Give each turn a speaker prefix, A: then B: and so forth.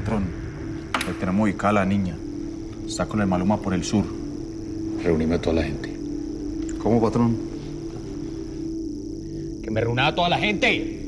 A: patrón. Le tenemos ubicada a la niña. Está con el Maluma por el sur.
B: Reunime a toda la gente.
A: ¿Cómo, patrón?
C: Que me reúna a toda la gente.